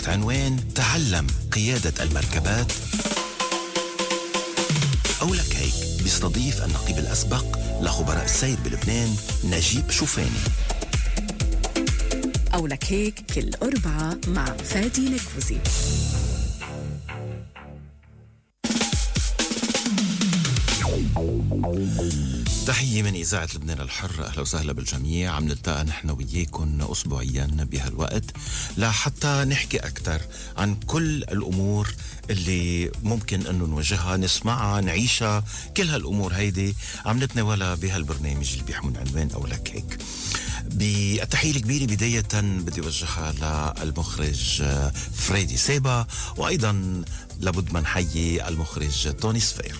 عنوان تعلم قيادة المركبات؟ أو لك هيك بيستضيف النقيب الأسبق لخبراء السير بلبنان نجيب شوفاني. أو لك هيك كل أربعة مع فادي نكوزي. تحية من إذاعة لبنان الحر، أهلا وسهلا بالجميع. عم نلتقى نحن وياكم أسبوعيا بهالوقت لحتى نحكي أكثر عن كل الأمور اللي ممكن أنه نواجهها، نسمعها، نعيشها. كل هالأمور هيدي عم نتناولها بهالبرنامج اللي بيحمل عنوان أو لك هيك. بالتحية الكبيرة بداية بدي أوجهها للمخرج فريدي سيبا، وأيضا لابد ما نحيي المخرج توني سفير.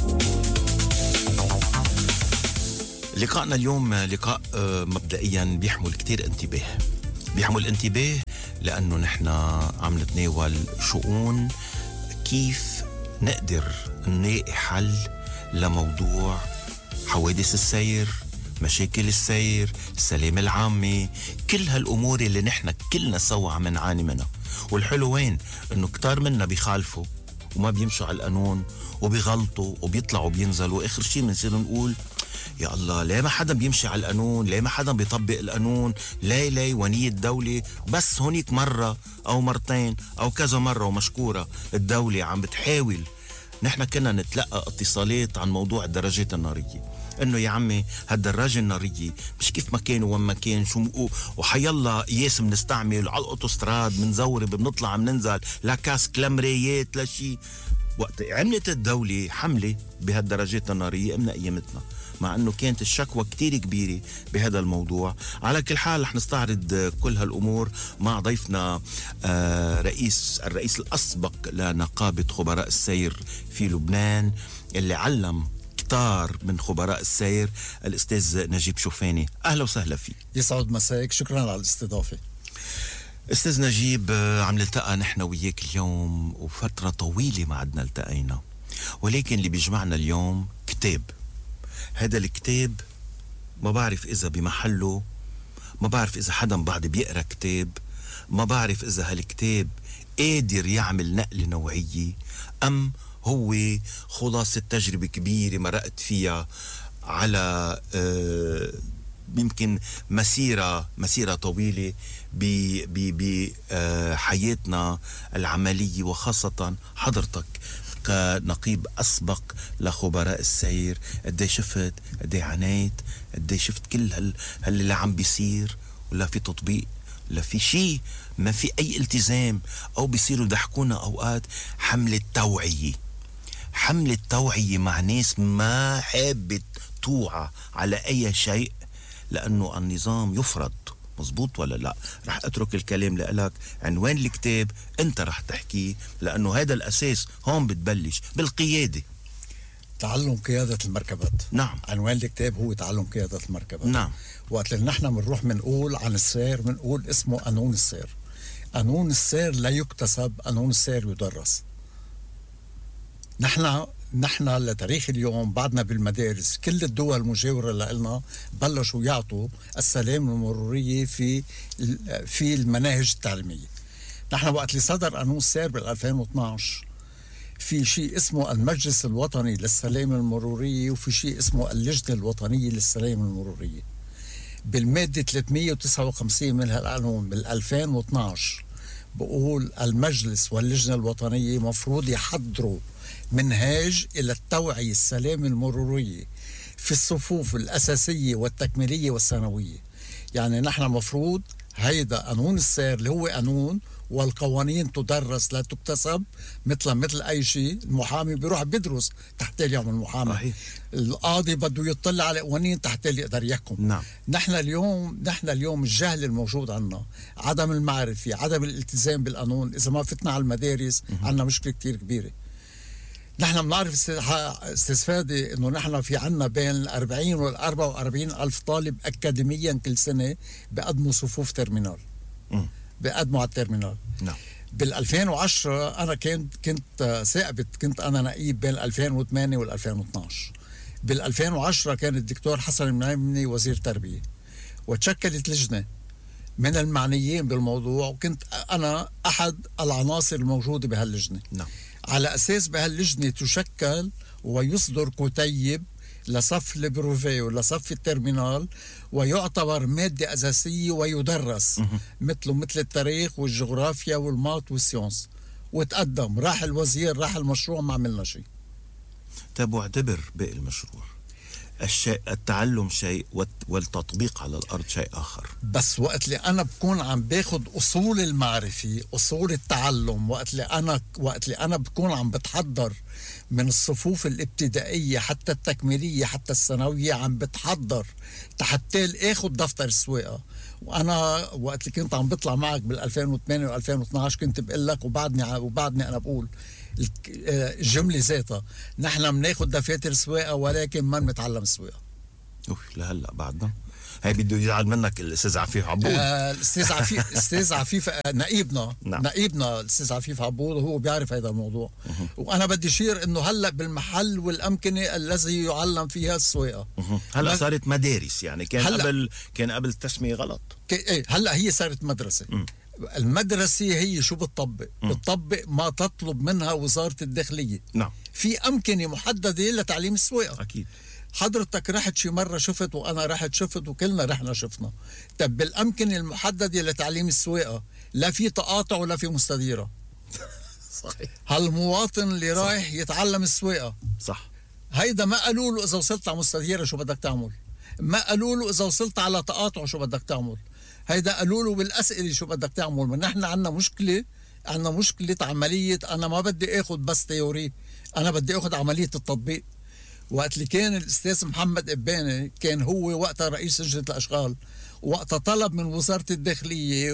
لقاءنا اليوم لقاء مبدئيا بيحمل كتير انتباه، بيحمل انتباه لأنه نحن عم نتناول شؤون كيف نقدر نلاقي حل لموضوع حوادث السير، مشاكل السير، السلامة العامة، كل هالأمور اللي نحن كلنا سوا عم نعاني منها. والحلو وين؟ إنه كتار منا بيخالفوا وما بيمشوا على القانون وبيغلطوا وبيطلعوا وبينزلوا، وآخر شيء بنصير نقول يا الله ليه ما حدا بيمشي على القانون، ليه ما حدا بيطبق القانون، ليه ونية الدولة بس هونيك مرة أو مرتين أو كذا مرة ومشكورة الدولة عم بتحاول. نحن كنا نتلقى اتصالات عن موضوع الدراجات النارية، انه يا عمي هالدراجة النارية مش كيف ما كان وما كان شو وحيالله قياس بنستعمل على الاوتوستراد، بنزورب بنطلع بننزل، لا كاسك لا مرايات لا شيء. وقت عملت الدولة حملة بهالدراجات النارية من ايامتنا، مع انه كانت الشكوى كتير كبيرة بهذا الموضوع. على كل حال رح نستعرض كل هالامور مع ضيفنا الرئيس الاسبق لنقابة خبراء السير في لبنان، اللي علم كتار من خبراء السير، الاستاذ نجيب شوفاني. اهلا وسهلا فيك. يسعد مساك، شكرا على الاستضافة. استاذ نجيب، عم نلتقى نحن وياك اليوم وفترة طويلة ما عدنا التقينا، ولكن اللي بيجمعنا اليوم كتاب. هذا الكتاب ما بعرف إذا بمحله، ما بعرف إذا حدا بعد بيقرأ كتاب، ما بعرف إذا هالكتاب قادر يعمل نقلة نوعية أم هو خلاصة تجربة كبيرة مرقت فيها على يمكن مسيرة طويلة بحياتنا العملية، وخاصة حضرتك كنقيب أسبق لخبراء السير. قدي شفت، قدي عانيت، قدي شفت كل اللي عم بيصير، ولا في تطبيق، لا في شيء، ما في أي التزام، أو بيصيروا يضحكونا أوقات. حملة توعية مع ناس ما حابت توعى على أي شيء، لأنه النظام يفرض. مزبوط ولا لا؟ رح أترك الكلام لك. عنوان الكتاب أنت رح تحكيه، لأنه هذا الأساس هون بتبلش بالقيادة. تعلم قيادة المركبات. نعم. عنوان الكتاب هو تعلم قيادة المركبات. نعم. وقت اللي نحن بنروح بنقول عن السير بنقول اسمه قانون السير. قانون السير لا يكتسب، قانون السير يدرس. نحن لتاريخ اليوم بعدنا بالمدارس، كل الدول المجاورة لنا بلشوا يعطوا السلام المرورية في المناهج التعليمية. نحن وقت اللي صدر قانون السير بال2012 في شيء اسمه المجلس الوطني للسلام المرورية، وفي شيء اسمه اللجنة الوطنية للسلام المرورية. بالمادة 359 من هالقانون بال2012 بقول المجلس واللجنة الوطنية مفروض يحضروا منهاج إلى التوعية السلام المرورية في الصفوف الأساسية والتكميلية والثانوية. يعني نحن مفروض هيدا قانون السير اللي هو قانون، والقوانين تدرس لا تكتسب. مثل أي شيء، المحامي بيروح بيدرس تحت يعمل المحامي. صحيح. القاضي بده يطلع على قوانين تحت يقدر يحكم. نعم. نحن اليوم الجهل الموجود عنا، عدم المعرفة، عدم الالتزام بالقانون. إذا ما فتنا على المدارس عنا مشكلة كتير كبيرة. نحن بنعرف استفادة انه نحن في عنا بين 40 وال 44 ألف طالب أكاديميا كل سنة بقدموا صفوف ترمينال. بقدموا على الترمينال. نعم. بال2010 أنا كنت ثاقبت، كنت أنا نقيب بين 2008 وال 2012. بال2010 كان الدكتور حسن المنايمني وزير تربية، وتشكلت لجنة من المعنيين بالموضوع، وكنت أنا أحد العناصر الموجودة بهاللجنة. نعم. على أساس بهاللجنة تشكل ويصدر كتيب لصف البروفي ولصف الترمينال، ويعتبر مادة أساسية ويدرس مثل التاريخ والجغرافيا والمات والسيونس. وتقدم، راح الوزير، راح المشروع، ما عملنا شيء. طيب، واعتبر باقي المشروع التعلم شيء والتطبيق على الأرض شيء آخر. بس وقت اللي أنا بكون عم باخد أصول المعرفة، أصول التعلم، وقت اللي أنا بكون عم بتحضر من الصفوف الابتدائية حتى التكميلية حتى الثانوية، عم بتحضر حتى اخد دفتر السواقة. وانا وقت اللي كنت عم بطلع معك بال 2008 و 2012 كنت بقول لك، وبعدني انا بقول الجملة ذاتها، نحن بناخد دفاتر سواقة ولكن ما بنتعلم السواقة. لهلا بعدنا هي بده يزعل منك الاستاذ عفيف عبود. الاستاذ عفيف نائبنا. نعم. نائبنا الاستاذ عفيف عبود، وهو بيعرف هذا الموضوع. وانا بدي اشير انه هلا بالمحل والامكنه الذي يعلم فيها السواقه هلا صارت مدارس، يعني كان قبل التسميه غلط. هلا هي صارت مدرسه. المدرسه هي شو بتطبق؟ بتطبق ما تطلب منها وزاره الداخليه. نعم. في امكنه محدده لتعليم السواقه. اكيد. حضرتك رحت شي مرة شفت، وأنا رحت شفت، وكلنا رحنا شفنا. طب بالأمكنة المحددة لتعليم السواقة لا في تقاطع ولا في مستديرة. صحيح. هالمواطن اللي رايح يتعلم السواقة، صح، هيدا ما قالوا له إذا وصلت على مستديرة شو بدك تعمل، ما قالوا له إذا وصلت على تقاطع شو بدك تعمل، هيدا قالوا له بالأسئلة شو بدك تعمل. من نحن عنا مشكلة عملية. أنا ما بدي أخذ بس تيوري، أنا بدي أخذ عملية التطبيق. وقت اللي كان الأستاذ محمد إباني كان هو وقتها رئيس لجنة الأشغال، وقتها طلب من وزارة الداخلية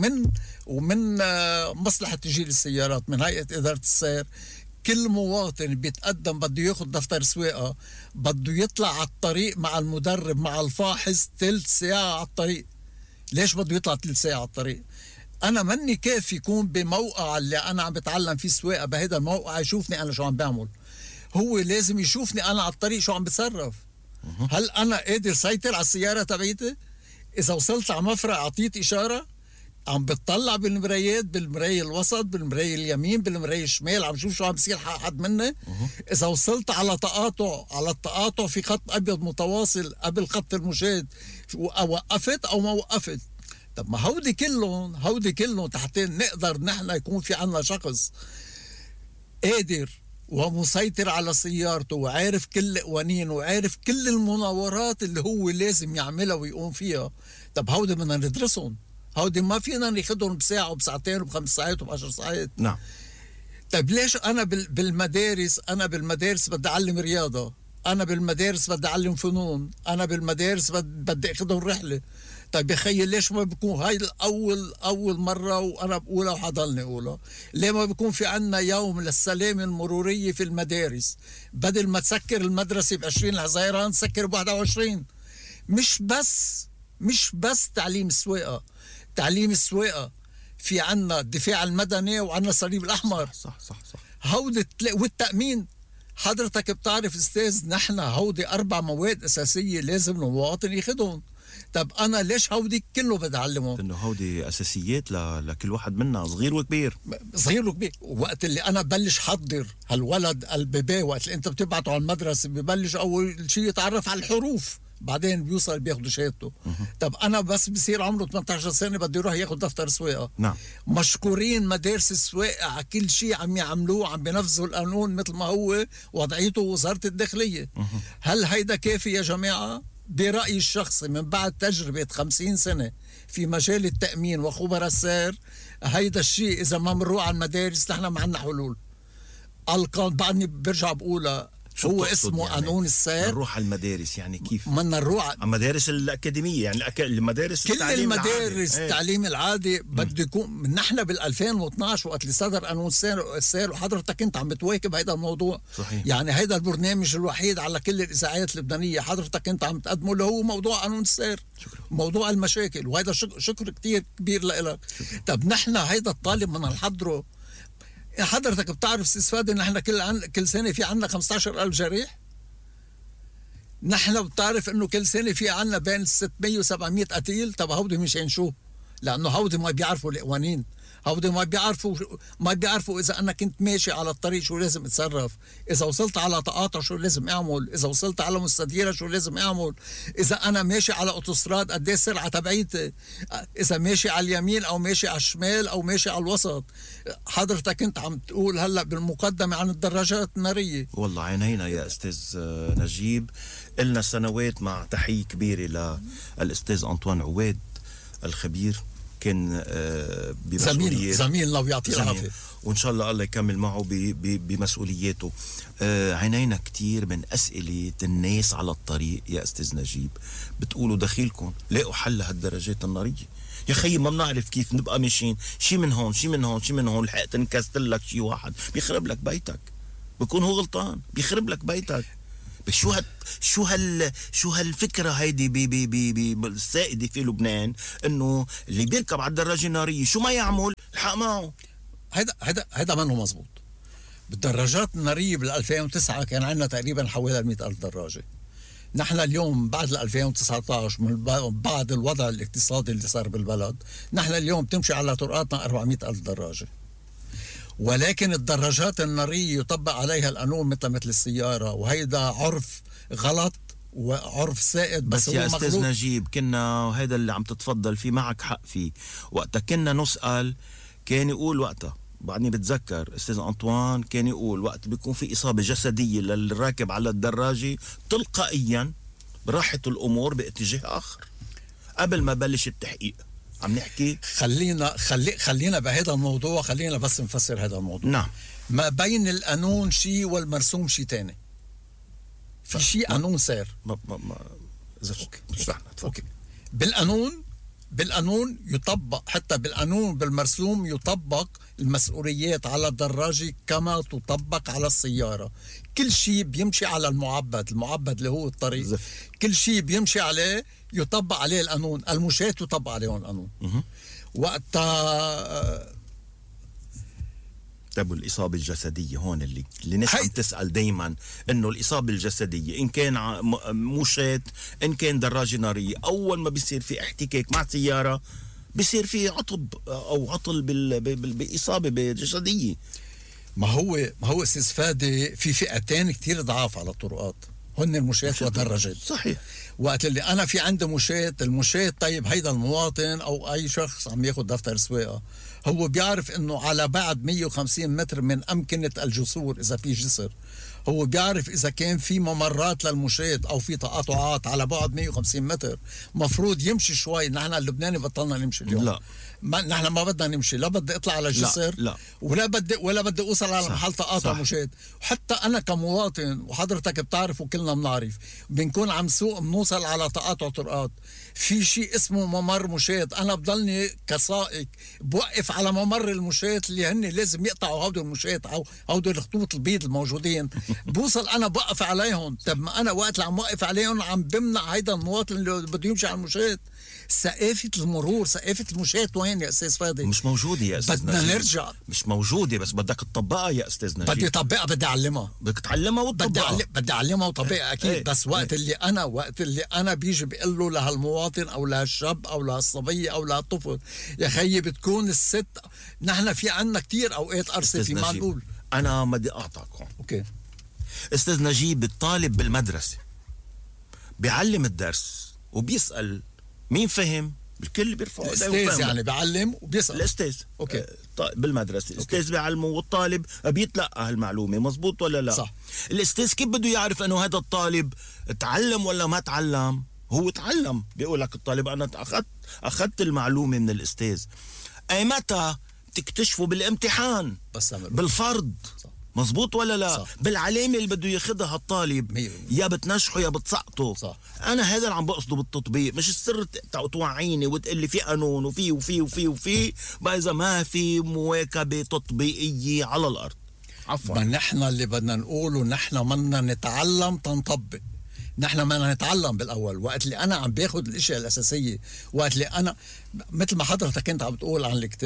ومن مصلحة تسجيل السيارات، من هيئة إدارة السير، كل مواطن بيتقدم بده ياخذ دفتر سواقة بده يطلع على الطريق مع المدرب مع الفاحص 3 ساعة على الطريق. ليش بده يطلع 3 ساعة على الطريق؟ أنا مني كيف يكون بموقع اللي أنا عم بتعلم فيه سواقة بهذا الموقع يشوفني أنا شو عم بعمل. هو لازم يشوفني أنا على الطريق شو عم بتصرف. هل أنا قادر سيطر على السيارة تبعيتي؟ إذا وصلت على مفرق أعطيت إشارة، عم بتطلع بالمرايات، بالمراية الوسط، بالمراية اليمين، بالمراية الشمال، عم شوف شو عم بصير حد مني. إذا وصلت على التقاطع في خط أبيض متواصل قبل خط المشاة، وقفت أو ما وقفت. طب ما هودي كلهم تحت نقدر نحن يكون في عنا شخص قادر ومسيطر على سيارته وعارف كل القوانين وعارف كل المناورات اللي هو لازم يعملها ويقوم فيها. طب هودي بدنا ندرسهم، هودي ما فينا ناخذهم بساعة وبساعتين وب5 ساعات وب10 ساعات. نعم. طيب ليش أنا بالمدارس بدي أعلم رياضة، أنا بالمدارس بدي أعلم فنون، أنا بالمدارس بدي أخذهم رحلة. طيب بخيل ليش ما بيكون هاي أول مرة وأنا بقولها وحضلني أقولها، ليه ما بيكون في عنا يوم للسلامة المرورية في المدارس؟ بدل ما تسكر المدرسة ب20 الحزيران سكر ب21. مش بس تعليم السواقة في عنا الدفاع المدني وعنا الصليب الأحمر. صح. والتأمين. حضرتك بتعرف أستاذ، نحن هودي 4 مواد أساسية لازم المواطن ياخدهم. طب أنا ليش هودي كله بدي أعلمه؟ إنه هودي أساسيات لكل واحد منا، صغير وكبير. وقت اللي أنا بلش حضر هالولد البيبي، وقت اللي أنت بتبعته على المدرسة ببلش أول شيء يتعرف على الحروف، بعدين بيوصل بياخدوا شهادته. طب أنا بس بصير عمره 18 سنة بده يروح ياخد دفتر سواقة. نعم. مشكورين مدارس السواقة على كل شيء عم يعملوه، عم بينفذوا القانون مثل ما هو وضعيته وزارة الداخلية. هل هيدا كافي يا جماعة؟ برأيي الشخصي من بعد تجربة 50 سنة في مجال التأمين وخبراء السير، هيدا الشيء إذا ما بنروح على المدارس نحن ما عنا حلول. بعدني برجع بقولها، هو اسمه يعني قانون السير. نروح على المدارس يعني كيف؟ بدنا نروح على المدارس الأكاديمية، يعني المدارس كل المدارس التعليم العادي بده يكون. نحن بال2012 وقت اللي صدر قانون السير وحضرتك كنت عم بتواكب هذا الموضوع. صحيح. يعني هذا البرنامج الوحيد على كل الإذاعات اللبنانية حضرتك كنت عم تقدمه اللي هو موضوع قانون السير. شكرا. موضوع المشاكل، وهذا شكر كتير كبير لك. طب نحن هذا الطالب بدنا نحضره. حضرتك بتعرف استفادة نحن كل سنة في عنا 15,000 جريح. نحن بتعرف انه كل سنة في عنا بين 600 و700 قتيل. طب هودي مشان شو؟ لانه هودي ما بيعرفوا القوانين، هودي ما بيعرفوا اذا انا كنت ماشي على الطريق شو لازم اتصرف، اذا وصلت على تقاطع شو لازم اعمل، اذا وصلت على مستديره شو لازم اعمل، اذا انا ماشي على اوتوستراد قد ايه السرعه تبعيتي، اذا ماشي على اليمين او ماشي على الشمال او ماشي على الوسط. حضرتك كنت عم تقول هلا بالمقدمه عن الدراجات الناريه. والله عينينا يا استاذ نجيب، إلنا سنوات مع تحية كبيرة للأستاذ أنطوان عواد الخبير، كان بمسؤولية زميلنا ويعطيه العافية، وإن شاء الله الله يكمل معه بمسؤولياته. عينينا كتير من أسئلة الناس على الطريق يا أستاذ نجيب، بتقولوا دخيلكم لاقوا حل هالدراجات النارية. يا خيي ما بنعرف كيف نبقى ماشيين، شي من هون شي من هون شي من هون، لحقت انكست لك شي واحد بيخرب لك بيتك، بكون هو غلطان بيخرب لك بيتك. بس شو هالفكره هيدي السائده في لبنان، انه اللي بيركب على الدراجه الناريه شو ما يعمل الحق معه. هيدا منه مزبوط. بالدراجات الناريه بال 2009 كان عندنا تقريبا حوالي 100,000 دراجه. نحن اليوم بعد 2019 من بعد الوضع الاقتصادي اللي صار بالبلد، نحن اليوم بتمشي على طرقاتنا 400,000 دراجه. ولكن الدراجات النارية يطبق عليها القانون مثل السيارة، وهيدا عرف غلط وعرف سائد. بس يا أستاذ نجيب، كنا هيدا اللي عم تتفضل فيه معك حق فيه، وقتها كنا نسأل كان يقول وقتها، بعدني بتذكر أستاذ أنطوان كان يقول وقت بيكون في إصابة جسدية للراكب على الدراجة تلقائيا راحت الأمور باتجاه آخر قبل ما بلش التحقيق. عم نحكي خلينا بهذا الموضوع، خلينا بس نفسر هذا الموضوع. نعم. ما بين القانون شيء والمرسوم شيء تاني. في شيء قانون سير. اوكي. بالقانون يطبق، حتى بالقانون بالمرسوم يطبق المسؤوليات على الدراجة كما تطبق على السيارة. كل شيء بيمشي على المعبد اللي هو الطريق، كل شيء بيمشي عليه يطبق عليه القانون، المشاة يطبق عليهم القانون. وقتها طب الإصابة الجسدية هون اللي الناس عم تسأل دايما، إنه الإصابة الجسدية إن كان مشاة إن كان دراجة نارية، أول ما بيصير في احتكاك مع سيارة بيصير في عطب أو عطل بإصابة جسدية. ما هو أستاذ فادي، في فئتين كتير ضعاف على الطرقات، هن المشاة والدراجات. صحيح. وقت اللي أنا في عندي المشاة طيب هيدا المواطن أو أي شخص عم ياخد دفتر سواقة، هو بيعرف انه على بعد 150 متر من امكنة الجسور، اذا في جسر هو بيعرف اذا كان في ممرات للمشاة او في تقاطعات على بعد 150 متر مفروض يمشي شوي. نحن اللبناني بطلنا نمشي اليوم. لا، نحن ما بدنا نمشي، لا بدي اطلع على جسر، لا. ولا بدي اوصل على محل تقاطع مشاة. وحتى انا كمواطن وحضرتك بتعرف وكلنا بنعرف، بنكون عم سوق بنوصل على تقاطع طرقات في شيء اسمه ممر مشاة، انا بضلني كسائق بوقف على ممر المشاة اللي هن لازم يقطعوا هودي المشاة او هودي الخطوط البيض الموجودين. بوصل انا بوقف عليهم. طب ما انا وقت اللي عم وقف عليهم عم بمنع هيدا المواطن اللي بده يمشي على المشاة. ثقافة المرور، ثقافة المشاة وين يا أستاذ فادي؟ مش موجودة يا أستاذ بدنا نجيب. نرجع. مش موجودة، بس بدك تطبقها يا أستاذ نجيب. بدي أطبقها، بدي أعلمها. بدك تعلمها وتطبقها. بدي أعلمها وطبقها أكيد. بس وقت اللي أنا بيجي بقول له لهالمواطن أو لهالشاب أو لهالصبية أو لهالطفل، يا خيي بتكون الست، نحن في عنا كتير أوقات قرصة في ما نقول. أنا بدي أقطعك هون. أوكي. أستاذ نجيب، الطالب بالمدرسة بيعلم الدرس وبيسأل مين فهم، الكل بيرفعوا الاستاذ يعني بيعلم وبيسأل الاستاذ. اوكي. بالمدرسه الاستاذ بيعلمه والطالب بيتلقى هالمعلومه، مزبوط ولا لا؟ صح. الاستاذ كيف بده يعرف انه هذا الطالب تعلم ولا ما تعلم؟ هو تعلم، بيقول لك الطالب انا اخذت المعلومه من الاستاذ. اي متى تكتشفوا؟ بالامتحان، بس بالفرض. صح. مزبوط ولا لا؟ صح. بالعلامة اللي بده ياخدها هالطالب، يا بتنجحه يا بتسقطه. صح. أنا هذا اللي عم بقصده بالتطبيق، مش السر توعيني وتقول لي في قانون وفي وفي وفي وفي بقى إذا ما في مواكبة تطبيقية على الأرض. عفوا. ما نحن اللي بدنا نقوله، نحن بدنا نتعلم تنطبق. نحن ما نتعلم بالأول. وقت اللي أنا عم باخد الأشياء الأساسية، وقت اللي أنا مثل ما حضرتك كنت عم تقول عن الكتاب،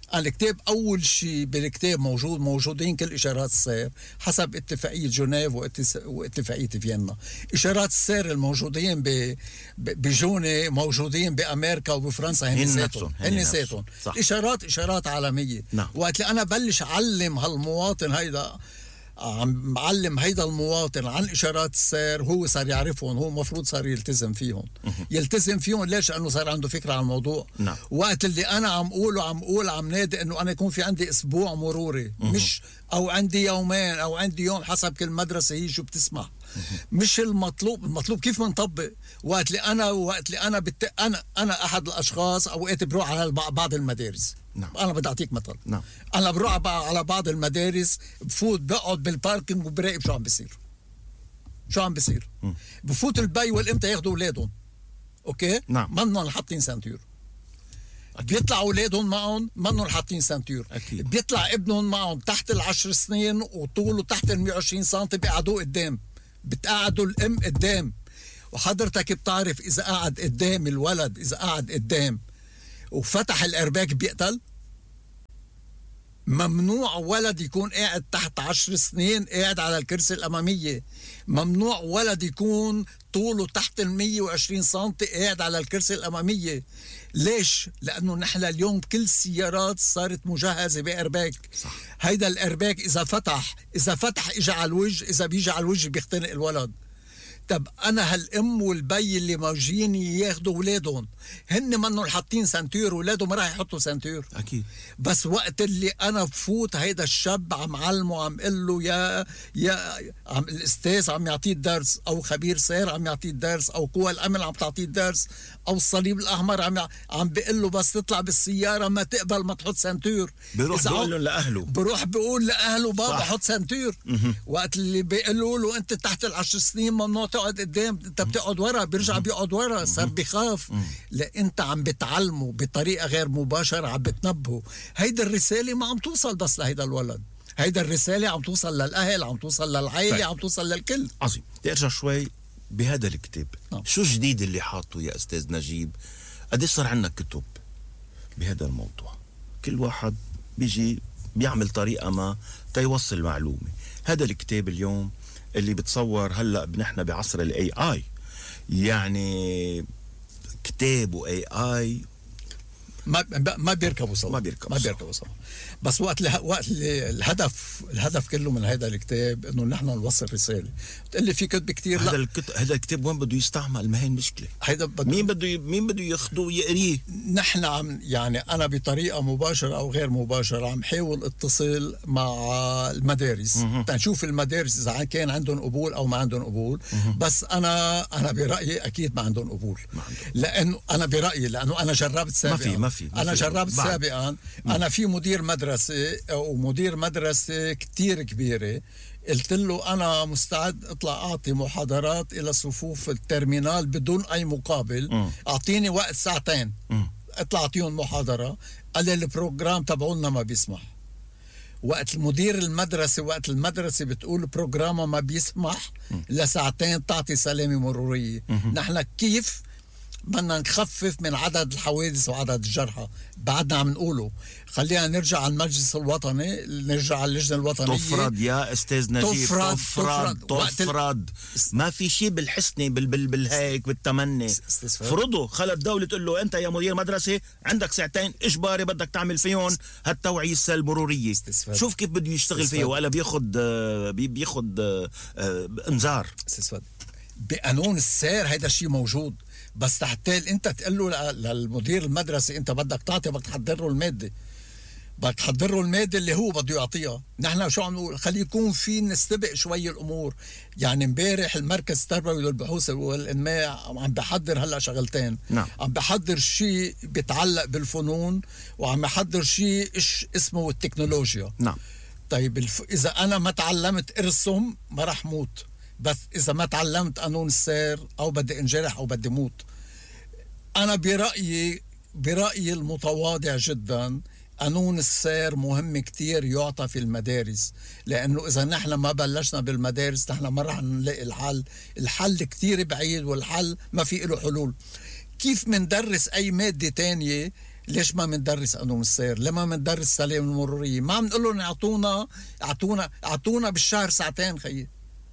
الكتاب أول شيء بالكتاب موجودين كل إشارات السير حسب اتفاقية جنيف واتفاقية فيينا. إشارات السير الموجودين بجوني موجودين بأمريكا وبفرنسا هن ذاتهم إشارات عالمية. وقت اللي أنا بلش أعلم هالمواطن هيدا عم بعلم هيدا المواطن عن إشارات السير، هو صار يعرفهم، هو مفروض صار يلتزم فيهم. ليش؟ لأنه صار عنده فكرة عن الموضوع. وقت اللي أنا عم نادي أنه أنا يكون في عندي أسبوع مروري، مش أو عندي يومين أو عندي يوم حسب كل مدرسة هي شو بتسمح. مش المطلوب كيف منطبق. وقت اللي أنا أحد الأشخاص أوقات بروح على بعض المدارس. أنا بدي أعطيك مثل. أنا بروح على بعض المدارس، بفوت بقعد بالباركينج وبراقب شو عم بيصير. بفوت البي والإمتى ياخدوا أولادهم. أوكي؟ منهم حاطين سنتور. بيطلع أولادهم معهم منهم حاطين سنتور. بيطلع ابنهم معهم تحت 10 سنين وطوله تحت 120 سم، بيقعدوه قدام، بتقعدوا الأم قدام. وحضرتك بتعرف إذا قعد قدام الولد، إذا قعد قدام وفتح الأرباك بيقتل. ممنوع ولد يكون قاعد تحت 10 سنين قاعد على الكرسي الأمامية. ممنوع ولد يكون طوله تحت 120 سم قاعد على الكرسي الأمامية. ليش؟ لأنه نحن اليوم كل السيارات صارت مجهزة بأرباك. هيدا الأرباك إذا فتح إجا على الوجه، إذا بيجي على الوجه بيختنق الولد. طب أنا هالأم والبي اللي موجين ياخدوا أولادهم هن منهم حاطين سنتور، أولادهم ما راح يحطوا سنتور. أكيد. بس وقت اللي أنا بفوت هيدا الشاب عم علمه، عم قل له الأستاذ عم يعطيه الدرس، أو خبير سير عم يعطيه الدرس، أو قوى الأمن عم تعطيه الدرس، أو الصليب الأحمر عم بقول له بس تطلع بالسيارة ما تقبل ما تحط سنتور. بروح بقول لأهله بابا حط سنتور. وقت اللي بيقولوا له أنت تحت 10 سنين ممنوع تقعد قدام، انت بتقعد ورا، بيرجع بيقعد ورا. صار بيخاف. لا انت عم بتعلمه بطريقه غير مباشره، عم بتنبهه. هيدا الرساله ما عم توصل بس لهيدا الولد، هيدا الرساله عم توصل للاهل، عم توصل للعائله، عم توصل للكل. عظيم. بدي ارجع شوي بهذا الكتاب. شو جديد اللي حاطه يا استاذ نجيب؟ قديش صار عندنا كتب بهذا الموضوع؟ كل واحد بيجي بيعمل طريقه ما تيوصل معلومه. هذا الكتاب اليوم اللي بتصور هلأ نحن بعصر الاي اي، يعني كتاب واي اي ما بيركبوا سوا. بس وقت الهدف كله من هذا الكتاب انه نحن نوصل رساله. بتقول لي في كتب كتير. هذا الكتاب وين بده يستعمل؟ ما هي المشكله. مين بده ياخذه ويقريه؟ نحن انا بطريقه مباشره او غير مباشره عم حاول اتصل مع المدارس تنشوف المدارس اذا كان عندهم قبول او ما عندهم قبول. بس انا برايي اكيد ما عندهم قبول. لانه انا جربت سابقا. أنا جربت سابقا. أنا في مدير مدرسة كتير كبيرة، قلت له أنا مستعد أطلع أعطي محاضرات إلى صفوف الترمينال بدون أي مقابل. أعطيني وقت 2 ساعة أطلع أعطيهم محاضرة. قال لي البروجرام تبعولنا ما بيسمح. وقت المدرسة بتقول بروجرامها ما بيسمح ل2 تعطي سلامة مرورية. نحن كيف بدنا نخفف من عدد الحوادث وعدد الجرحى؟ بعدنا عم نقوله. خلينا نرجع على المجلس الوطني، نرجع على اللجنة الوطنية. تفرض يا أستاذ نجيب، تفرض. ما في شيء بالحسنة بالهيك بالتمني. فرضوا. خلت الدولة تقول له أنت يا مدير مدرسة عندك 2 ساعة إجباري بدك تعمل فيهم هالتوعية المرورية. شوف كيف بده يشتغل فيه، ولا بياخد انذار. بقانون السير هيدا الشيء موجود، بس تحتى انت تقول له للمدير المدرسة انت بدك تعطي، بدك تحضر له المادة اللي هو بده يعطيها. نحن شو عم نقول؟ خلي يكون في نستبق شوي الامور. يعني امبارح المركز التربوي للبحوث والانماء عم بحضر هلا شغلتين. عم بحضر شيء بيتعلق بالفنون، وعم بحضر شيء اسمه التكنولوجيا. طيب اذا انا ما تعلمت ارسم ما رح موت، بس إذا ما تعلمت قانون السير أو بدي انجرح أو بدي موت. أنا برأيي المتواضع جدا قانون السير مهم كتير يعطى في المدارس، لأنه إذا نحن ما بلشنا بالمدارس نحن ما رح نلاقي الحل كتير بعيد، والحل ما في له حلول. كيف مندرس أي مادة تانية ليش ما مندرس قانون السير؟ لما مندرس السلامة المرورية؟ ما عم نقول لهم اعطونا بالشهر ساعتين خيي،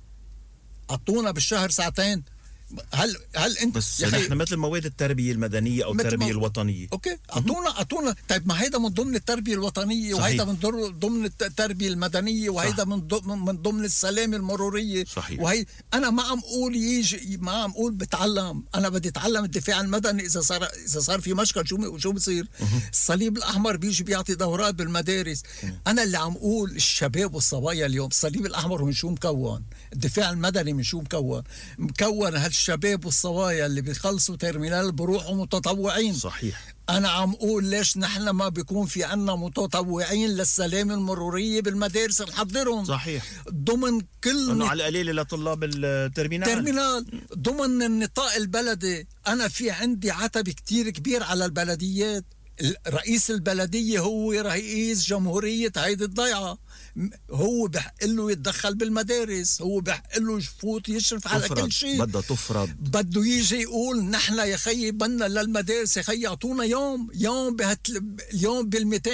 اعطونا بالشهر ساعتين. هل انت بس نحن مثل مواد التربيه المدنيه او التربيه الوطنيه. اوكي، اعطونا. طيب ما هيدا من ضمن التربيه الوطنيه، وهيدا من ضمن التربيه المدنيه، وهيدا من ضمن السلامه المروريه. صحيح. وهي انا ما عم اقول ما عم اقول بتعلم، انا بدي اتعلم الدفاع المدني. اذا صار في مشكل شو بصير؟ الصليب الاحمر بيجي بيعطي دورات بالمدارس. انا اللي عم اقول الشباب والصبايا اليوم، الصليب الاحمر من شو مكون؟ الدفاع المدني من شو مكون هالشباب والصبايا اللي بيخلصوا ترمينال بروحوا متطوعين. صحيح. أنا عم أقول ليش نحن ما بيكون في عنا متطوعين للسلامة المرورية بالمدارس نحضرهم. صحيح. ضمن كل إنه على القليل لطلاب الترمينال ضمن النطاق البلدي. أنا في عندي عتب كتير كبير على البلديات. رئيس البلدية هو رئيس جمهورية هيدي الضيعة، هو بحق له يتدخل بالمدارس، هو بحق له يفوت يشرف على كل شيء. بدها تفرض، بده يجي يقول نحن يا خيي بدنا للمدارس يا خيي يعطونا يوم اليوم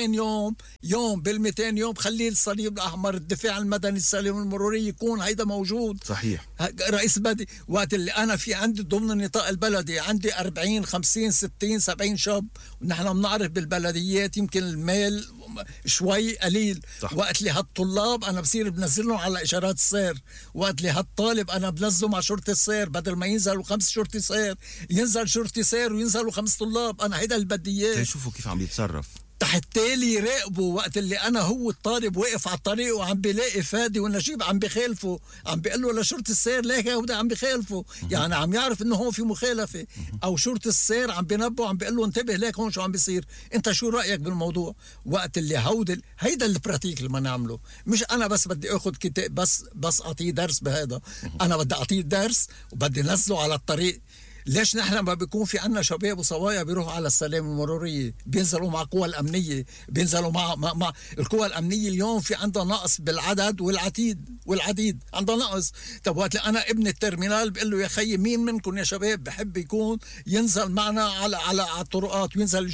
بال200 يوم خليه الصليب الأحمر الدفاع المدني السلامة المرورية يكون هيدا موجود. صحيح. رئيس بدي وقت اللي أنا في عندي ضمن النطاق البلدي عندي 40 50 60 70 شاب، ونحن بنعرف بالبلديات يمكن المال شوي قليل. صح. وقت اللي هالطلاب انا بصير بنزلهم على اشارات السير، وقت اللي هالطالب انا بنزله مع شرطة السير، بدل ما ينزلوا 5 شرطي سير ينزل شرطي سير وينزلوا 5 طلاب. انا هيدا اللي بدي اياه. شوفوا كيف عم يتصرف حتى يراقبوا وقت اللي انا هو الطالب واقف على الطريق وعم بلاقي فادي ونجيب عم بخالفه، عم بيقول له لشرطة السير ليك هودا عم بخالفه، يعني عم يعرف انه هون في مخالفه. او شرطة السير عم بينبه عم بيقول له انتبه ليك هون شو عم بيصير، انت شو رايك بالموضوع؟ وقت اللي هيدا البراتيك اللي ما نعمله. مش انا بس بدي اخذ كتاب بس اعطيه درس بهذا، انا بدي اعطيه درس وبدي نزله على الطريق. ليش نحن ما بيكون في عنا شباب وصبايا بيروحوا على السلامة المرورية، بينزلوا مع القوى الأمنية، بينزلوا مع القوى الأمنية. اليوم في عندها نقص بالعدد والعديد عندها نقص. طب وقت أنا ابن الترمينال بقول له يا خيي مين منكم يا شباب بحب يكون ينزل معنا على الطرقات وينزل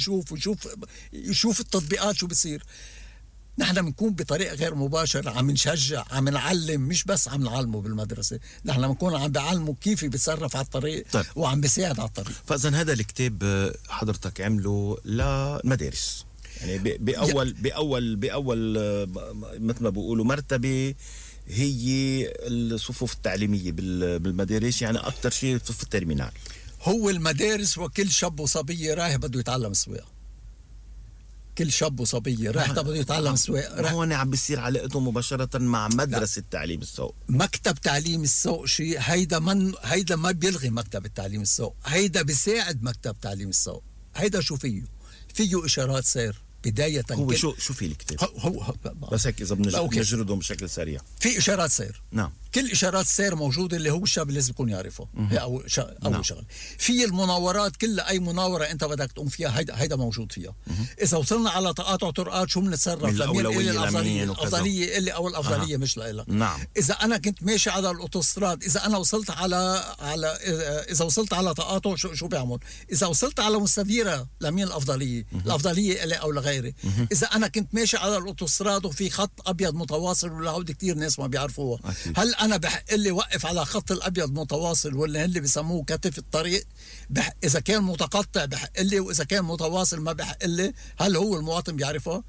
يشوف التطبيقات شو بصير. نحن بنكون بطريقة غير مباشرة عم نشجع، عم نعلم، مش بس عم نعلمه بالمدرسة، نحن بنكون عم بعلمه كيف بيتصرف على الطريق. طيب. وعم بيساعد على الطريق. فإذا هذا الكتاب حضرتك عمله للمدارس، يعني بأول مثل ما بيقولوا مرتبة هي الصفوف التعليمية بالمدارس، يعني أكتر شيء صفوف الترمينال. هو المدارس وكل شاب وصبية رايح بده يتعلم السواقة. كل شاب وصبية راح بده يتعلم السواقة. هون عم بيصير علاقته مباشرة مع مدرسة تعليم السوق. مكتب تعليم السوق شيء هيدا ما بيلغي مكتب التعليم السوق، هيدا بيساعد مكتب تعليم السوق. هيدا شو فيه إشارات سير بداية. هو شو في الكتاب؟ هو بس هيك إذا بنجردهم بشكل سريع. في إشارات سير. نعم. كل إشارات السير موجودة اللي هو الشاب لازم يكون يعرفه. هي أول شغل. في المناورات كلها، أي مناورة أنت بدك تقوم فيها هيدا موجود فيها. إذا وصلنا على تقاطع طرقات شو بنتصرف؟ الأفضلية اللي أو الأفضلية مش لإلها. نعم. إذا أنا كنت ماشي على الأوتوستراد، إذا أنا وصلت إذا وصلت على تقاطع شو بيعمل؟ إذا وصلت على مستديرة لمين الأفضلية؟ الأفضلية إلي أو لغيري. إذا أنا كنت ماشي على الأوتوستراد وفي خط أبيض متواصل ولا هودي كتير ناس ما بيعرفوها، هل أنا بحق لي وقف على خط الأبيض متواصل ولا اللي بيسموه كتف الطريق؟ إذا كان متقطع بحق لي، وإذا كان متواصل ما بحق لي. هل هو المواطن بيعرفها؟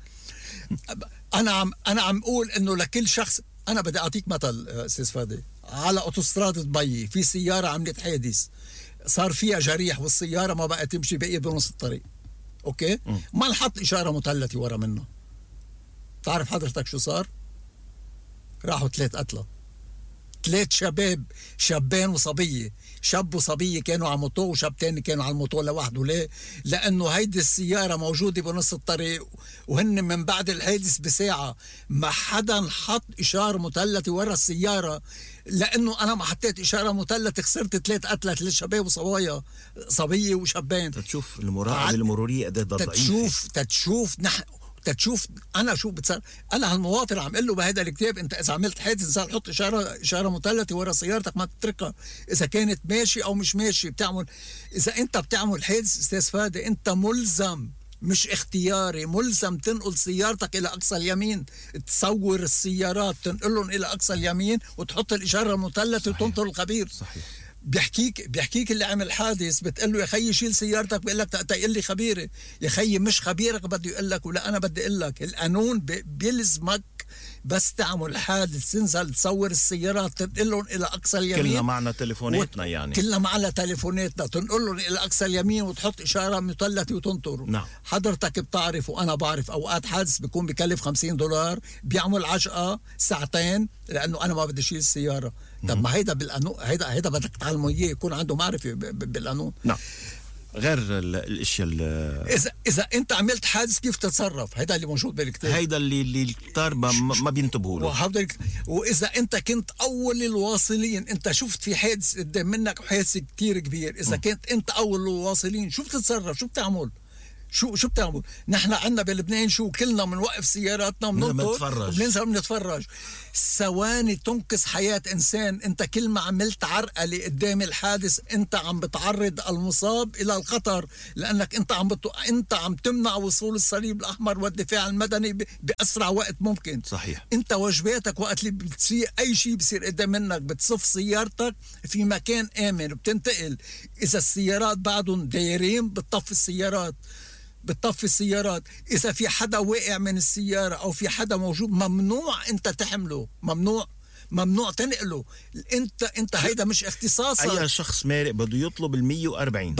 أنا عم أقول إنه لكل شخص. أنا بدي أعطيك مثل أستاذ فادي. على أوتوستراد دبي في سيارة عملت حادث، صار فيها جريح والسيارة ما بقى تمشي، بقي بنص الطريق. أوكي؟ ما نحط إشارة مثلثة ورا منه. تعرف حضرتك شو صار؟ راحوا 3 قتلى، 3 شابين وصبية. شاب وصبية كانوا على موتو، وشاب تاني كانوا على الموتو لوحده. ليه؟ لأنه هيدي السيارة موجودة بنص الطريق، وهن من بعد الحادث بساعة ما حدا حط إشارة مثلثة ورا السيارة. لأنه أنا ما حطيت إشارة مثلثة خسرت 3 قتلى، 3 شباب وصبايا، صبية وشابين. تشوف المراقبة المرورية قد ضعيفة. تشوف انا شو بتصير. انا هالمواطن عم قل له بهذا الكتاب انت اذا عملت حادث حط اشاره مثلثه ورا سيارتك، ما تتركها اذا كانت ماشي او مش ماشي. اذا انت بتعمل حادث استاذ فادي انت ملزم مش اختياري، ملزم تنقل سيارتك إلى أقصى اليمين، تصور السيارات تنقلهم إلى أقصى اليمين وتحط الإشارة المثلثة وتنطر الخبير. صحيح. بيحكيك اللي عمل حادث، بتقول له يا خيي شيل سيارتك، بيقول لك تقول لي خبيري. يا خيي مش خبيرك بده يقول لك، ولا أنا بدي أقول لك القانون بيلزمك بس تعمل حادث تنزل تصور السيارات تنقلهم إلى أقصى اليمين. كلنا معنا تليفوناتنا يعني. كلنا معنا تليفوناتنا، تنقلهم إلى أقصى اليمين وتحط إشارة مثلثة وتنطر. نعم. حضرتك بتعرف وأنا بعرف أوقات حادث بيكون بكلف $50 بيعمل عجقة ساعتين لأنه أنا ما بدي أشيل السيارة. طب ما هيدا بالقانون، هيدا بدك تعلمه إياه، يكون عنده معرفة بالقانون. نعم. غير الاشياء اذا انت عملت حادث كيف تتصرف، هيدا اللي موجود بالكتاب، هيدا اللي الكتار ما بينتبهوا له. واذا انت كنت اول الواصلين، انت شفت في حادث قدام منك وحادث كتير كبير، اذا كنت انت اول الواصلين شو بتتصرف، شو بتعمل؟ شو بتعمل؟ نحن عندنا بلبنان شو كلنا بنوقف سياراتنا وبننطر وبننزل بنتفرج. ثواني تنقذ حياة إنسان. أنت كل ما عملت عرقلة قدام الحادث أنت عم بتعرض المصاب إلى الخطر، لأنك أنت عم تمنع وصول الصليب الأحمر والدفاع المدني بأسرع وقت ممكن. صحيح. أنت واجباتك وقت اللي بتصير أي شيء بصير قدام منك بتصف سيارتك في مكان آمن وبتنتقل. إذا السيارات بعدهم دايرين بتطفي السيارات. إذا في حدا واقع من السيارة أو في حدا موجود ممنوع أنت تحمله، ممنوع تنقله. انت هيدا مش اختصاصك. اي شخص مارق بده يطلب 140،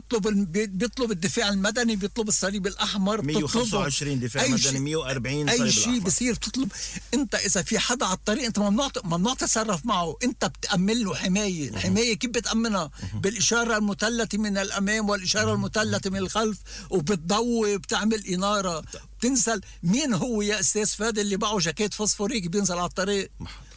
بيطلب الدفاع المدني، بيطلب الصليب الاحمر، 125 دفاع مدني، 140 اي شيء بصير تطلب. انت اذا في حدا على الطريق انت ممنوع تتصرف معه، انت بتأمن له حمايه. الحمايه كيف بتأمنها؟ بالاشاره المثلثه من الامام والاشاره المثلثه من الخلف، وبتضوي بتعمل اناره. بتنزل. مين هو يا استاذ فادي اللي معه جاكيت فوسفوريك بينزل على الطريق؟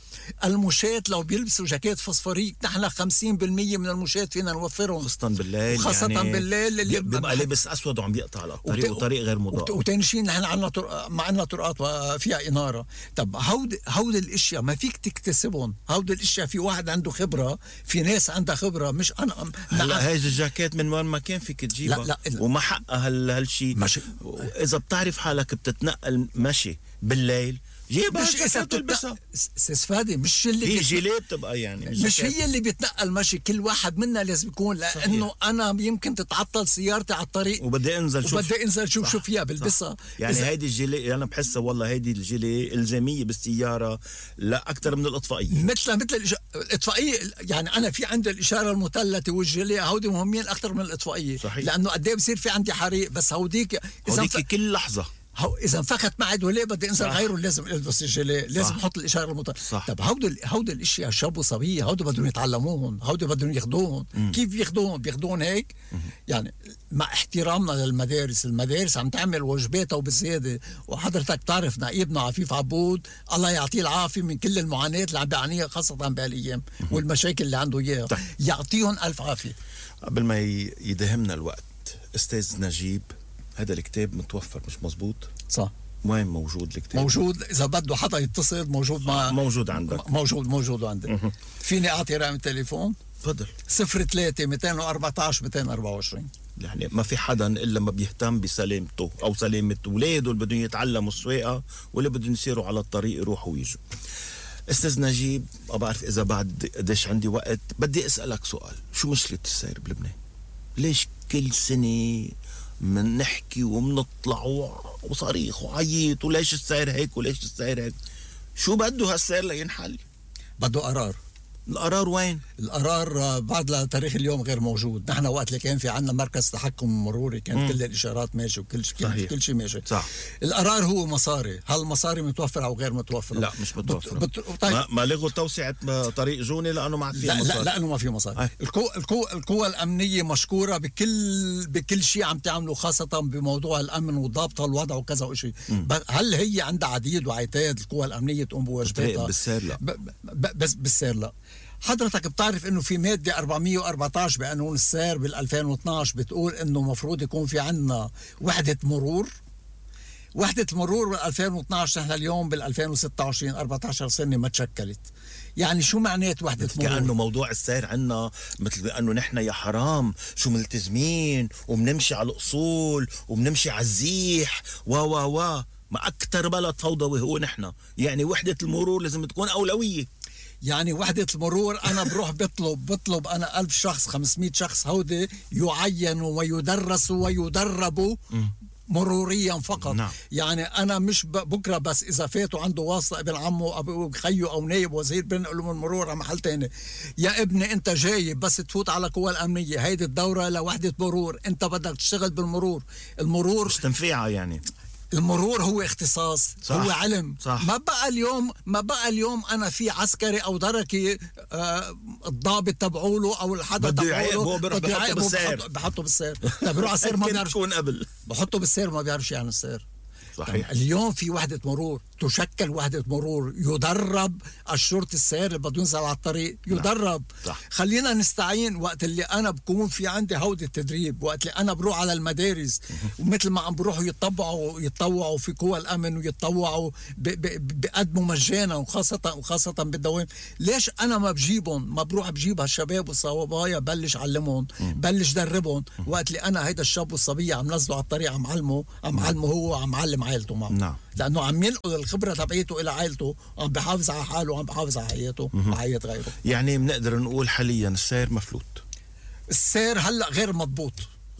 المشاة لو بيلبسوا جاكيت فوسفوريك نحن 50% من المشاة فينا نوفرهم، خاصة بالليل. خخاصة يعني بالليل اللي بيبقى لابس اسود وعم بيقطع على الطريق وطريق غير مضاء. وتاني شيء نحن عندنا طرقات فيها اناره. طب هود الاشياء ما فيك تكتسبهم. هود الاشياء في واحد عنده خبره، في ناس عندها خبره. مش انا هلا هاي الجاكيت من وين ما كان فيك تجيبها. لا وما حقها هالشيء. اذا بتعرف حالك بتتنقل مشي بالليل جيبها عشان تلبسها. استاذ فادي مش اللي هي جيليه بتبقى يعني مش هي اللي بيتنقل مشي. كل واحد منا لازم يكون، لانه انا يمكن تتعطل سيارتي على الطريق وبدي انزل شوف فيها بلبسها. يعني هيدي الجيليه انا بحسها والله هيدي الجيليه الزاميه بالسياره لا اكثر من الاطفائيه. مثل الاطفائيه. يعني انا في عندي الاشاره المثلثه والجيليه هودي مهمين اكثر من الاطفائيه. صحيح. لانه قد ايه بصير في عندي حريق. بس هوديك كل لحظه إذا انفخت معي دولي بدي انزل غيره لازم البس الجيليه، لازم احط الاشاره المثلثه. طب هودي الاشياء شاب وصبيه هودي بدهم يتعلموهم، هودي بدهم ياخذوهم. كيف بياخذوهم هيك يعني مع احترامنا للمدارس. المدارس عم تعمل واجباتها وبزياده. وحضرتك تعرف نائبنا عفيف عبود الله يعطيه العافيه من كل المعاناه اللي عم بيعانيها خاصه بهالايام والمشاكل اللي عنده اياها. يعطيهم الف عافيه. قبل ما يدهمنا الوقت استاذ نجيب، هذا الكتاب متوفر مش مزبوط؟ صح. وين موجود الكتاب؟ موجود إذا بده حدا يتصل موجود عندك. موجود عندك. فيني أعطي رقم التليفون؟ تفضل. 03-214-224. يعني ما في حدا إلا ما بيهتم بسلامته أو سلامة أولاده اللي بدهم يتعلموا السواقة واللي بدهم يسيروا على الطريق يروحوا ويجوا. أستاذ نجيب، ما بعرف إذا بعد قديش عندي وقت، بدي أسألك سؤال. شو مشكلة السير بلبنان؟ ليش كل سنة من نحكي ومنطلع وصريخ وعيط وليش السير هيك وليش السير هيك؟ شو بده هالسير لينحل؟ بده قرار. القرار وين؟ القرار بعد لتاريخ اليوم غير موجود. نحن وقت اللي كان في عنا مركز تحكم مروري كان كل الإشارات ماشي وكل شيء ماشي. صح. القرار هو مصاري. هل المصاري متوفرة أو غير متوفرة؟ لا مش متوفرة. طيب. ما لغوا توسعة طريق جوني لأنه ما فيها مصاري. لا لأنه ما في مصاري. القوى الأمنية مشكورة بكل شيء عم تعملوا، خاصة بموضوع الأمن وضابطها الوضع وكذا وشيء. هل هي عندها عديد وعتاد القوى الأمنية تقوم بواجباتها؟ بالسير لا. بس بالسير لا. حضرتك بتعرف انه في مادة 414 بقانون السير بال2012 بتقول انه مفروض يكون في عنا وحدة مرور. وحدة المرور بال 2012 نحن اليوم بال 2026 14 سنة ما تشكلت. يعني شو معنات وحدة مرور؟ كأنه موضوع السير عنا مثل أنه نحن يا حرام شو ملتزمين وبنمشي على الأصول وبنمشي على الزيح ما أكتر بلد فوضوي هو نحن. يعني وحدة المرور لازم تكون أولوية. يعني وحدة المرور أنا بروح بطلب أنا 1000 شخص 500 شخص هودي يعينوا ويدرسوا ويدربوا مروريا فقط. نعم. يعني أنا مش بكرة بس إذا فاتوا عنده واسطة ابن عمه أبو خيو أو نايب وزير بنقل له المرور على محل تاني. يا ابني أنت جاي بس تفوت على قوى الأمنية، هيدي الدورة لوحدة مرور، أنت بدك تشتغل بالمرور. المرور مش تنفيعها يعني. المرور هو اختصاص. صح. هو علم. صح. ما بقى اليوم انا في عسكري او دركي الضابط تبعوله او الحدا بده تبعوله يعيقبه بحطه بالسير. بحطه بالسير. طيب بروح على السير ما بيعرفش. كون قبل بحطه بالسير ما بيعرفش يعني السير. صحيح. اليوم في وحدة مرور، تشكل وحدة مرور، يدرب الشرطي السير اللي بده ينزل على الطريق يدرب. صح. خلينا نستعين وقت اللي أنا بكون في عندي هودة التدريب، وقت اللي أنا بروح على المدارس ومثل ما عم بروحوا يتطوعوا في قوى الأمن ويتطوعوا بقدموا مجانا وخاصة بالدوام. ليش أنا ما بجيبهم؟ ما بروح بجيب هالشباب والصبايا بلش علمهم بلش دربهم، وقت اللي أنا هيدا الشاب والصبية عم نزله على الطريق عم علمه هو عم علم عائلته معه. نعم. لأنه عم ينقل الخبرة تبعيته إلى عائلته، عم بحافظ على حاله وعم بحافظ على حياته وحياة غيره. يعني بنقدر نقول حاليا السير مفلوت. السير هلأ غير مضبوط.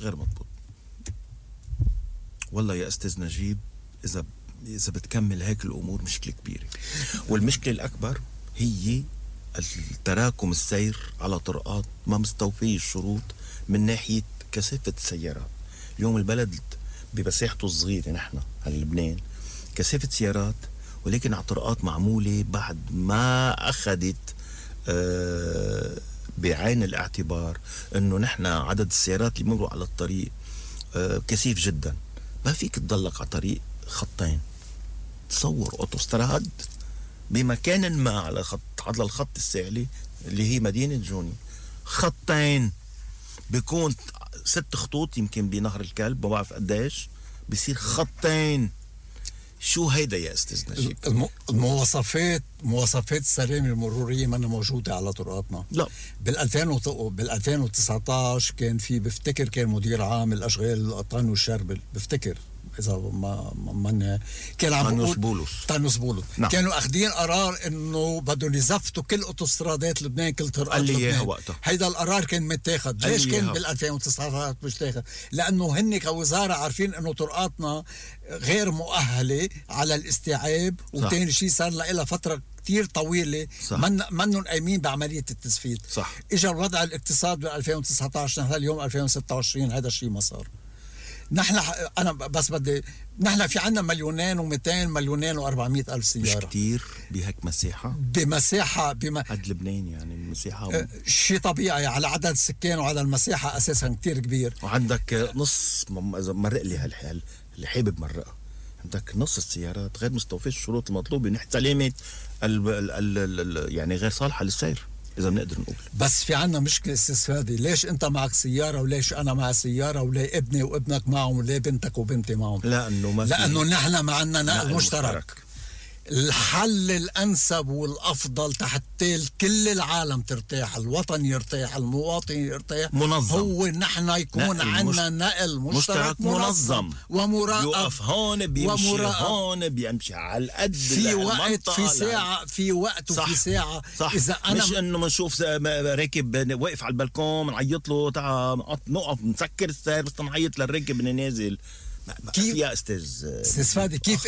والله يا أستاذ نجيب، إذا بتكمل هيك الأمور مشكلة كبيرة. والمشكلة الأكبر هي التراكم السير على طرقات ما مستوفية الشروط من ناحية كثافة السيارات. اليوم البلد بمساحته الصغيرة نحن على لبنان كثافة سيارات، ولكن على طرقات معمولة بعد ما أخذت بعين الاعتبار أنه نحن عدد السيارات اللي بيمروا على الطريق كثيف جدا. ما فيك تضلك على طريق خطين. تصور أوتوستراد بمكان ما على الخط الساحلي اللي هي مدينة جوني، خطين بيكون 6 خطوط يمكن بنهر الكلب ما بعرف قديش، بيصير خطين. شو هيدا يا أستاذ نجيب؟ مواصفات السلامة المرورية ما موجودة على طرقاتنا. لا. بال 2019 كان في بفتكر كان مدير عام الأشغال طانو الشربل، بفتكر إذا ما كان عم طانوس بولس. نعم. كانوا أخدين قرار إنه بدهم يزفتوا كل أوتوسترادات لبنان، كل طرقات لبنان. هيدا القرار كان متاخد. ليش كان بال 2019 مش تاخد؟ لأنه هن كوزارة عارفين إنه طرقاتنا غير مؤهلة على الاستيعاب، وتاني شيء صار لها فترة كتير طويلة منهم قايمين بعملية التزفيت. صح. إجا الوضع الاقتصاد بال 2019، نحن اليوم 2026 هذا الشيء ما صار. نحن نحن في عنا 2,200,000 2,400,000 ألف سيارة. مش كتير بهيك مساحة؟ قد لبنان يعني مساحة شيء طبيعي على عدد السكان وعلى المساحة أساسا كتير كبير. وعندك نص مرق لي اللي حابب مرقها، عندك نص السيارات غير مستوفية الشروط المطلوبة من ناحية سلامة يعني غير صالحة للسير إذا بنقدر نقول. بس في عنا مشكلة استفادي. ليش أنت معك سيارة وليش أنا مع سيارة، ولا ابني وابنك معهم، ولا بنتك وبنتي معهم؟ لأنه نحن معنا نقل مشترك. الحل الأنسب والأفضل حتى كل العالم ترتاح، الوطن يرتاح، المواطن يرتاح، منظم. هو نحن يكون عنا نقل مشترك منظم ومراقب. يوقف هون بيمشي هون بيمشي على القد في وقت في ساعة في وقت وفي ساعة. صح. إذا أنا مش إنه منشوف راكب واقف على البلكون نعيط له تعال نقف نسكر السير بس نعيط للراكب إنه نازل. كيف يا استاذ فادي كيف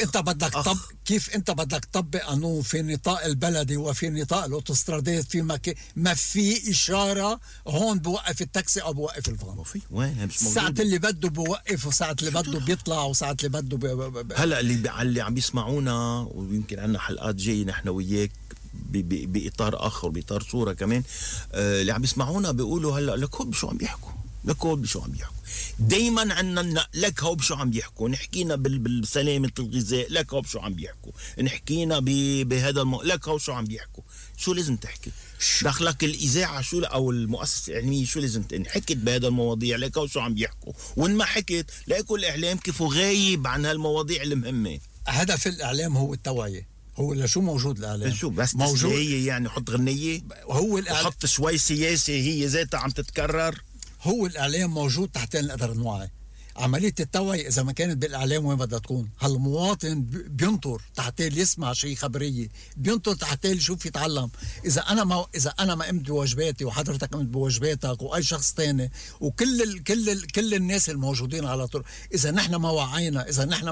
انت بدك تطبق قانون في النطاق البلدي وفي نطاق الاوتوسترادات في ما في اشاره هون بوقف التاكسي او بوقف الفان؟ ما في وين مش موجود. ساعة اللي بده بوقف وساعة اللي بده بيطلع وساعة اللي بده هلا اللي عم بيسمعونا ويمكن عنا حلقات جايه نحن وياك باطار اخر باطار صوره كمان اللي عم بيسمعونا بيقولوا هلا لك شو عم بيحكوا لك هو بشو عم يحكوا. دايما عنا لك هو بشو عم يحكوا. نحكينا بالسلامة الغذاء، لك هو بشو عم يحكوا. نحكينا بهذا لك هو شو عم بيحكوا. شو لازم تحكي؟ دخلك الإذاعة شو أو المؤسسة العلمية شو لازم حكت بهذا المواضيع، لك هو شو عم بيحكوا. وإن ما حكت لاقوا الإعلام كيف غايب عن هالمواضيع المهمة. هدف الإعلام هو التوعية. هو لشو موجود الإعلام؟ شو بس موجود هي يعني حط غنية، هو وحط شوي سياسة هي ذاتها عم تتكرر. هو الإعلام موجود تحتين نقدر نوعي. عملية التوعية إذا ما كانت بالإعلام وين بدها تكون؟ هالمواطن بينطر تحتين يسمع شيء خبرية، بينطر تحتين يشوف يتعلم. إذا أنا ما قمت بواجباتي وحضرتك قمت بواجباتك وأي شخص تاني كل الناس الموجودين على طول، إذا نحن ما وعينا، إذا نحن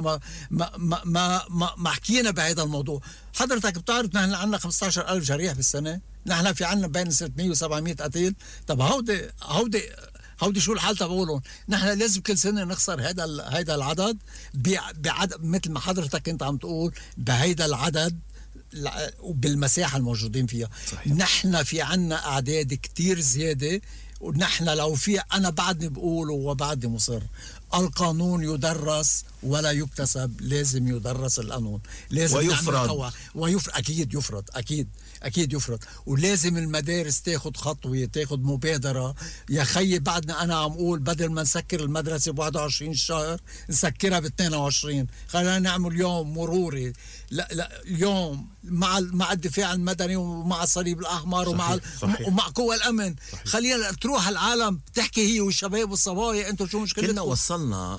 ما حكينا بهذا الموضوع. حضرتك بتعرف نحن عندنا 15,000 جريح بالسنة، نحن في عنا بين 600 و700 قتيل. طب هودي شو الحال تبعولهم؟ نحن لازم كل سنه نخسر هيدا العدد بعدد مثل ما حضرتك انت عم تقول بهيدا العدد وبالمساحه الموجودين فيها. صحيح. نحن في عنا اعداد كتير زياده، ونحن لو في انا بعدني بقول وبعدني مصر القانون يدرس ولا يكتسب. لازم يدرس القانون، لازم ويفرض أكيد يفرض. ولازم المدارس تاخد خطوة، تاخد مبادرة. يا خيي بعدنا أنا عم أقول بدل ما نسكر المدرسة ب21 شهر نسكرها ب22. خلينا نعمل يوم مروري. لا اليوم مع الدفاع المدني ومع الصليب الأحمر ومع قوى الأمن. خلينا تروح العالم تحكي هي والشباب والصبايا أنتوا شو مشكلتكم. كنا وصلنا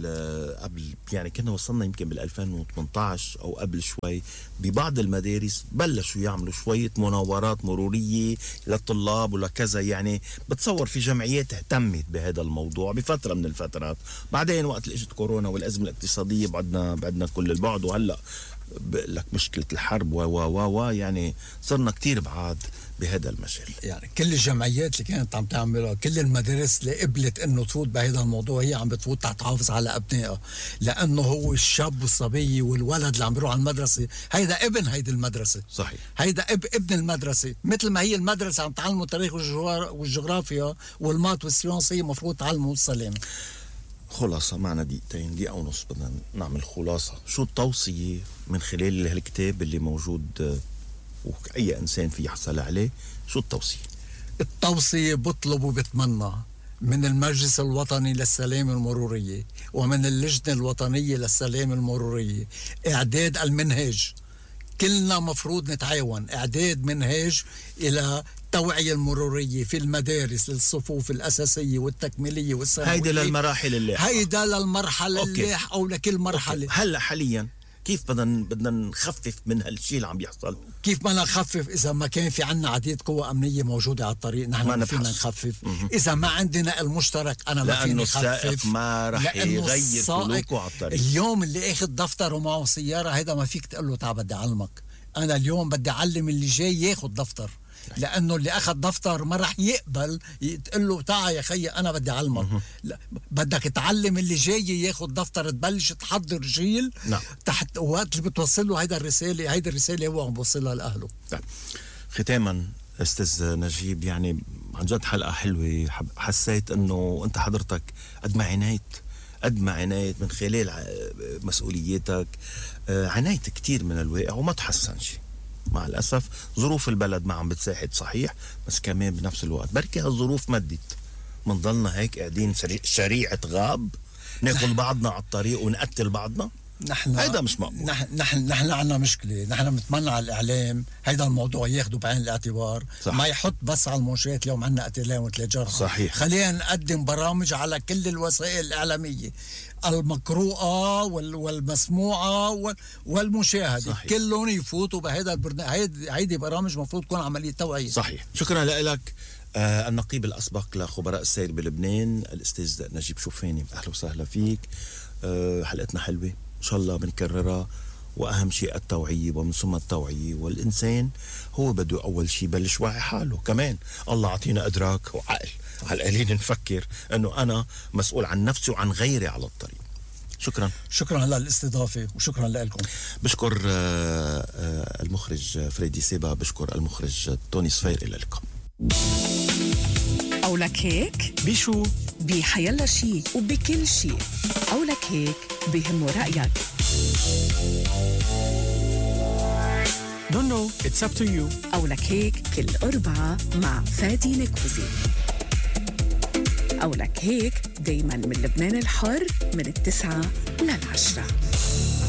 قبل يعني كنا وصلنا يمكن بال2018 أو قبل شوي ببعض المدارس بلشوا يعملوا شوية مناورات مرورية للطلاب ولكذا. يعني بتصور في جمعيات اهتمت بهذا الموضوع بفترة من الفترات. بعدين وقت اجت كورونا والأزمة الاقتصادية بعدنا كل البعد، وهلأ لك مشكلة الحرب يعني صرنا كتير بعاد بهذا المجال. يعني كل الجمعيات اللي كانت عم تعملها، كل المدارس اللي قبلت انه تفوت بهذا الموضوع، هي عم بتفوت تحافظ على ابنائها. لانه هو الشاب والصبي والولد اللي عم بيروح على المدرسه هيدا ابن هيدي المدرسه. صحيح. هيدا ابن المدرسه. مثل ما هي المدرسه عم تعلموا التاريخ والجغرافيا والمات والسيونس، هي المفروض تعلموا السلام. خلاصة معنا دقيقة ونص بدنا نعمل خلاصة. شو التوصية من خلال هالكتاب اللي موجود وأي إنسان في يحصل عليه؟ شو التوصية؟ التوصية بطلب وبتمنى من المجلس الوطني للسلام المرورية ومن اللجنة الوطنية للسلام المرورية إعداد المنهج. كلنا مفروض نتعاون إعداد منهج إلى التوعية المرورية في المدارس للصفوف الأساسية والتكميلية والثانوية. هيدا للمراحل اللاحقة. هيدا للمرحلة اللاحقة أو لكل مرحلة. هلا حاليا كيف بدنا نخفف من هالشيء اللي عم بيحصل؟ كيف بدنا نخفف إذا ما كان في عنا عديد قوى أمنية موجودة على الطريق؟ نحن ما فينا نخفف. إذا ما عندنا المشترك أنا ما فيني أخفف. لأنه السائق ما رح يغير سلوكه على الطريق. اليوم اللي أخذ دفتر ومعه سيارة هيدا ما فيك تقول له تعال بدي أعلمك. أنا اليوم بدي أعلم اللي جاي ياخذ دفتر، لأنه اللي أخذ دفتر ما رح يقبل تقول له تعال يا خي أنا بدي أعلمك. لا، بدك تعلم اللي جاي ياخذ دفتر، تبلش تحضر جيل. نعم. تحت وقت اللي بتوصل له هيدا الرسالة هو عم بوصلها لأهله. طيب. ختاما أستاذ نجيب، يعني عن جد حلقة حلوة. حسيت أنه أنت حضرتك قد ما عنايت من خلال مسؤولياتك، عنايت كتير من الواقع وما تحسن شيء. مع الأسف ظروف البلد ما عم بتساعد صحيح، بس كمان بنفس الوقت بركي هالظروف مدت منضلنا هيك قاعدين شريعة غاب ناكل بعضنا على الطريق ونقتل بعضنا. هيدا مش مقبول. نحن عندنا مشكلة. نحن بنتمنى على الإعلام هيدا الموضوع ياخده بعين الاعتبار. صح. ما يحط بس على المنشات اليوم عندنا قتلان و3 جرحى. صحيح. خلينا نقدم برامج على كل الوسائل الإعلامية المقروءة والمسموعة والمشاهدة. صحيح. كلهم يفوتوا بهذا البرنامج. هيدي برامج مفروض تكون عملية توعية. صحيح. شكرا لك النقيب الأسبق لخبراء السير بلبنان الأستاذ نجيب شوفاني. أهلا وسهلا فيك. حلقتنا حلوة إن شاء الله بنكررها. وأهم شيء التوعية، ومن ثم التوعية. والإنسان هو بده أول شيء بلش واعي حاله. كمان الله عطينا إدراك وعقل على القليل نفكر أنه أنا مسؤول عن نفسي وعن غيري على الطريق. شكرا للاستضافة وشكرا لكم. بشكر المخرج فريدي سيبا، بشكر المخرج توني صفير. إلى اللقاء. أو لك هيك بشو بحيالله شي وبكل شي، أو لك هيك بهمه رأيك. No, it's up to you. أو لك هيك كل أربعة مع فادي نكوزي. أو لك هيك دايما من لبنان الحر من 9 ل 10.